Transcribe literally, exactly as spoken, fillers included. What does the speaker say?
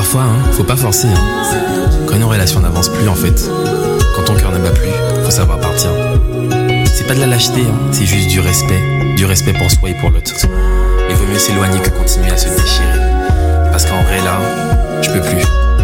Parfois, hein, faut pas forcer. Hein. Quand une relation n'avance plus, en fait, quand ton cœur ne bat plus, faut savoir partir. C'est pas de la lâcheté, hein, c'est juste du respect. Du respect pour soi et pour l'autre. Il vaut mieux s'éloigner que continuer à se déchirer. Parce qu'en vrai, là, je peux plus.